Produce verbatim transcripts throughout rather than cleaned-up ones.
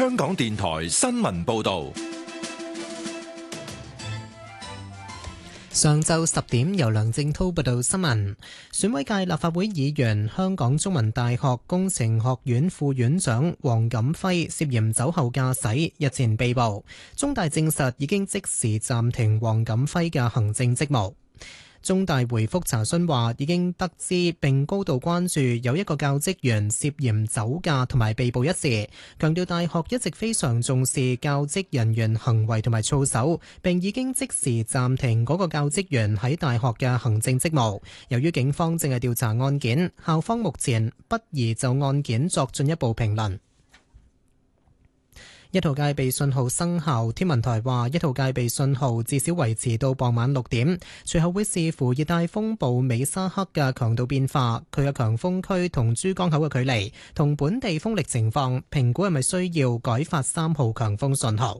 香港電台新聞報道。 上晝十點，由梁正滔報道新聞。選委界立法會議員、香港中文大學工程學院副院長黃錦輝涉嫌酒後駕駛，日前被捕。中大證實已經即時暫停黃錦輝嘅行政職務。中大回覆查詢話，已經得知並高度關注有一個教職員涉嫌酒駕同埋被捕一事，強調大學一直非常重視教職人員行為同埋操守，並已經即時暫停嗰個教職員喺大學嘅行政職務。由於警方正係調查案件，校方目前不宜就案件作進一步評論。一號戒備信號生效，天文台話一號戒備信號至少維持到傍晚六點，隨後會視乎熱帶風暴美沙克嘅強度變化、佢嘅強風區同珠江口嘅距離，同本地風力情況，評估係咪需要改發三號強風信號。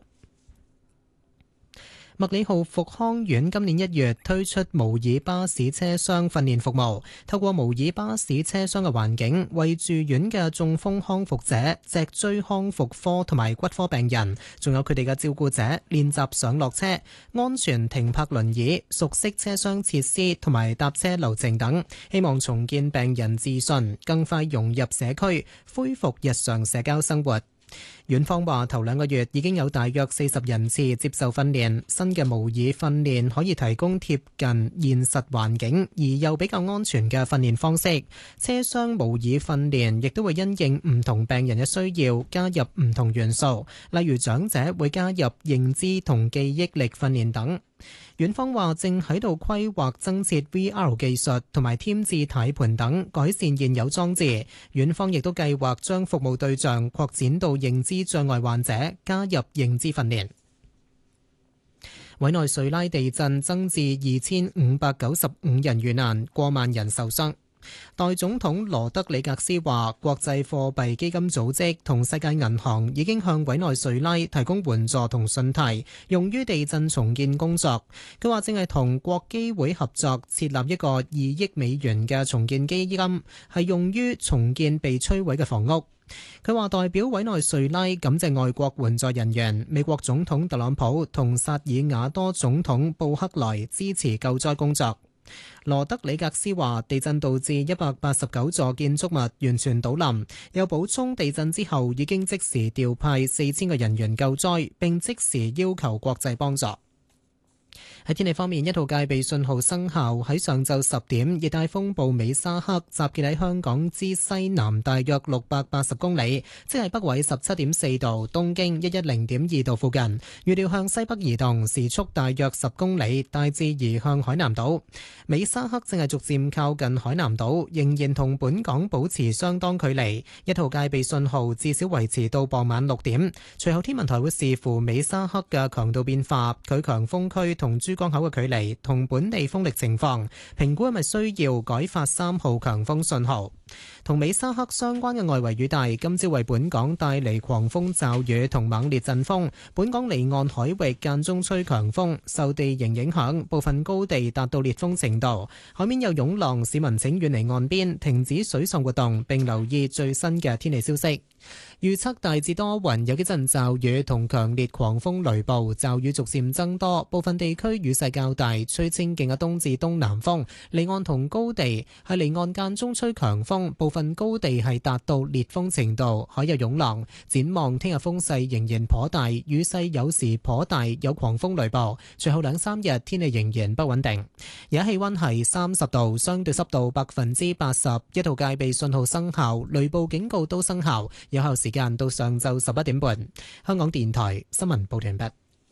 麥理浩復康院今年一月推出模擬巴士車廂訓練服務，透過模擬巴士車廂嘅環境，為住院嘅中風康復者、脊椎康復科同埋骨科病人，仲有佢哋嘅照顧者練習上落車、安全停泊輪椅、熟悉車廂設施同埋搭車流程等，希望重建病人自信，更快融入社區，恢復日常社交生活。院方話頭兩個月已經有大約四十人次接受訓練，新嘅模擬訓練可以提供貼近現實環境而又比較安全嘅訓練方式。車廂模擬訓練亦都會因應唔同病人嘅需要加入唔同元素，例如長者會加入認知同記憶力訓練等。院方話正喺度規劃增設 V R 技術同埋添置軚盤等，改善現有裝置。院方亦都計劃將服務對象擴展到認知障礙患者，加入認知訓練。委內瑞拉地震增至二千五百九十五人遇難，過萬人受傷。代總統羅德里格斯話，國際貨幣基金組織同世界銀行已經向委內瑞拉提供援助同信貸，用於地震重建工作。佢話正係同國基會合作設立一個二億美元嘅重建基金，係用於重建被摧毀嘅房屋。佢話代表委內瑞拉感謝外國援助人員、美國總統特朗普同薩爾瓦多總統布克萊支持救災工作。羅德里格斯話，地震導致一百八十九座建築物完全倒冧，又補充地震之後已經即時調派四千個人員救災，並即時要求國際幫助。喺天氣方面，一號戒備信號生效。喺上晝十點，熱帶風暴美沙克集結喺香港之西南大約六百八十公里，即係北緯十七點四度、東經一一零點二度附近。預料向西北移動，時速大約十公里，大致移向海南島。美沙克正係逐漸靠近海南島，仍然同本港保持相當距離。一號戒備信號至少維持到傍晚六點。隨後天文台會視乎美沙克嘅強度變化、佢強風區同珠江口嘅距離同本地風力情況，評估係咪需要改發三號強風信號。同美沙克相關嘅外圍雨帶今朝為本港帶嚟狂風驟雨同猛烈陣風，本港離岸海域間中吹強風，受地形影響，部分高地達到烈風程度，海面有湧浪，市民請遠離岸邊，停止水上活動，並留意最新嘅天氣消息。預測大致多雲，有幾陣驟雨同強烈狂風雷暴，驟雨逐漸增多，部分地區雨勢較大，吹清勁嘅東至東南風。離岸同高地係離岸間中吹強風，部分高地係達到烈風程度，海有湧浪。展望聽日風勢仍然頗大，雨勢有時頗大，有狂風雷暴。隨後兩三日天氣仍然不穩定。而家氣溫係三十度，相對濕度百分之八十，一號戒備信號生效，雷暴警告都生效。有效時間到上晝十一點半。香港電台新聞報道完畢。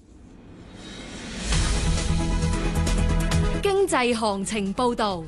經濟行情報道。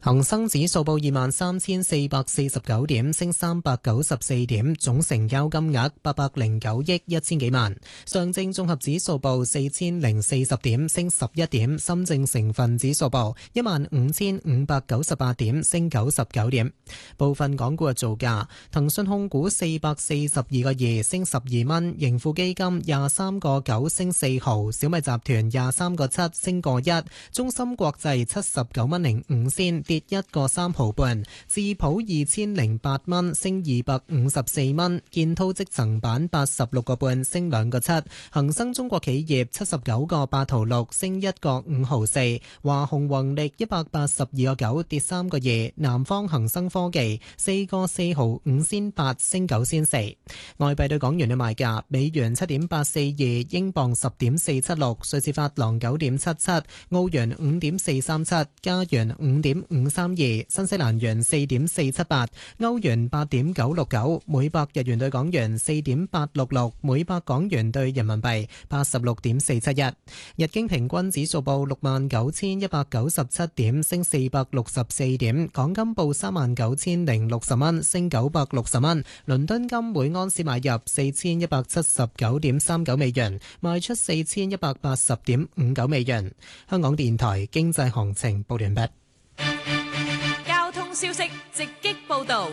恒生指數報二萬三千四百四十九點，升三百九十四點，總成交金額八百零九億一千幾萬。上證綜合指數報四千零四十點，升十一點。深證成分指數報一萬五千五百九十八點，升九十九點。部分港股嘅造價：騰訊控股四百四十二個二，升十二蚊；盈富基金廿三個九，升四毫；小米集團廿三個七，升個一；中芯國際七十九蚊零五仙，跌一個三毫半；智普二千零八蚊，升二百五十四蚊；建滔積層板八十六個半，升兩個七；恒生中國企業七十九個八毫六，升一個五毫四；華虹宏力一百八十二個九，跌三個二；南方恒生科技四個四毫五仙八，升九仙四。外幣對港元嘅賣價：美元七點八四二，英鎊十點四七六，瑞士法郎九點七七，澳元五點四三七，加元五點五三二，新西蘭元四點四七八，歐元八點九六九，每百日元對港元四點八六六，每百港元對人民幣八十六點四七一。日經平均指數報六萬九千一百九十七點，升四百六十四點。港金報三萬九千零六十蚊，升九百六十蚊。倫敦金每安士買入四千一百七十九點三九美元，賣出四千一百八十點五九美元。香港電台經濟行情報完畢。 交通消息直擊報道。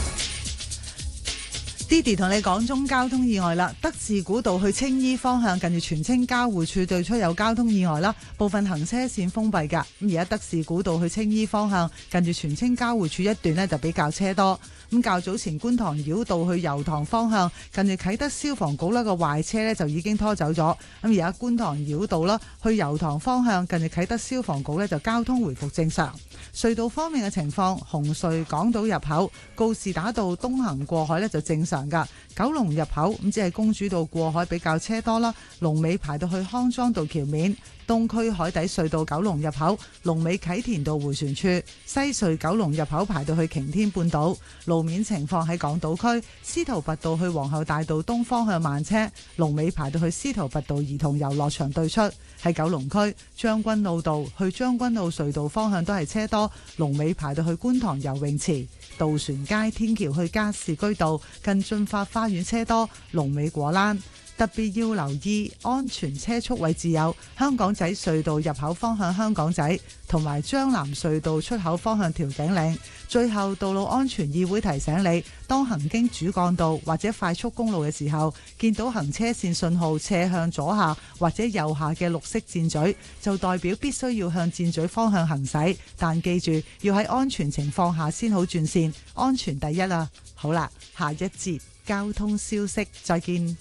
Didi 同你講中交通意外啦，德士古道去青衣方向近住荃青交匯處對出有交通意外啦，部分行車線封閉㗎。咁而家德士古道去青衣方向近住荃青交匯處一段呢，就比較車多。咁較早前觀塘繞道去油塘方向近住啟德消防局呢個壞車呢，就已經拖走咗。咁而家觀塘繞道啦去油塘方向近住啟德消防局呢，就交通回復正常。隧道方面嘅情況，紅隧港島入口告士打道東行過海呢，就正常噶，九龍入口咁只係公主道過海比較車多啦，龍尾排到去康莊道橋面。東區海底隧道九龍入口龍尾啟田道迴旋處，西隧九龍入口排到去擎天半島。路面情況喺港島區司徒拔道去皇后大道東方向慢車，龍尾排到去司徒拔道兒童遊樂場對出。喺九龍區將軍澳道去將軍澳隧道方向都係車多，龍尾排到去觀塘游泳池。渡船街天橋去加士居道近駿發花園車多，龍尾果欄。特別要留意安全車速位置有香港仔隧道入口方向香港仔，同埋將藍隧道出口方向調景嶺。最後，道路安全議會提醒你，當行經主幹道或者快速公路嘅時候，見到行車線信號斜向左下或者右下嘅綠色箭嘴，就代表必須要向箭嘴方向行駛。但記住，要喺安全情況下先好轉線，安全第一啦。好啦，下一節交通消息，再見。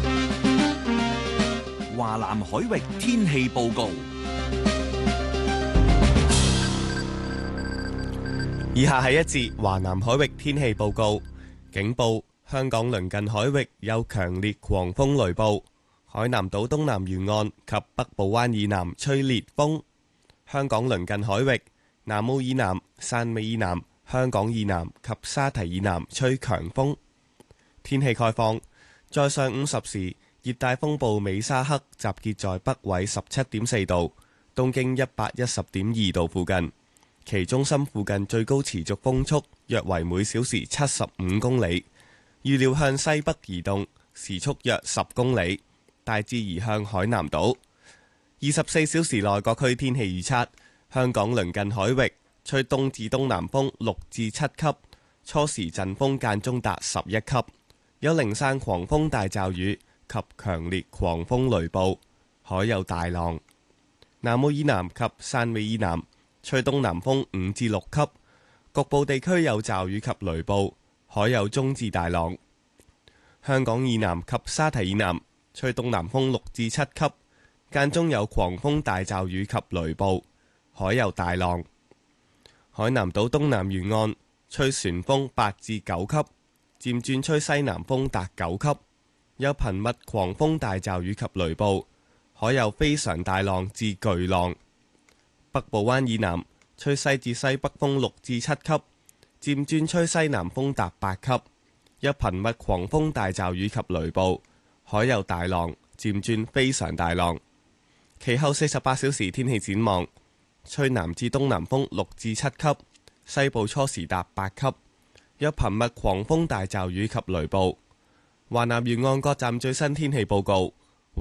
華南海域天氣報告。 以下係一節華南海域天氣報告。警報：香港鄰近海域有強烈狂風雷暴，海南島東南沿岸及北部灣以南吹烈風。香港鄰近海域南澳以南、汕尾以南、香港以南及沙堤以南吹強風。天氣概況：在上午十時，熱帶風暴美沙克集結在北緯十七點四度，東經一百一十點二度附近，其中心附近最高持續風速約為每小時七十五公里，預料向西北移動，時速約十公里，大致移向海南島。二十四小時內各區天氣預測：香港鄰近海域吹東至東南風六至七級，初時陣風間中達十一級，有零散狂風大驟雨及強烈狂風雷暴，海有大浪。南澳以南及汕尾以南吹東南風五至六級，局部地區有驟雨及雷暴，海有中至大浪。香港以南及沙堤以南吹東南風六至七級，間中有狂風大驟雨及雷暴，海有大浪。海南島東南沿岸吹旋風八至九級，漸轉吹西南風達九級，有頻密狂風大驟雨及雷暴，海有非常大浪至巨浪。北部灣以南吹西至西北風六至七級，漸轉吹西南風達八級，有頻密狂風大驟雨及雷暴，海有大浪，漸轉非常大浪。其後四十八小時天氣展望：吹南至東南風六至七級， 西部初時達八級，有頻密狂風大驟雨及雷暴。華南沿岸各站最新天氣報告。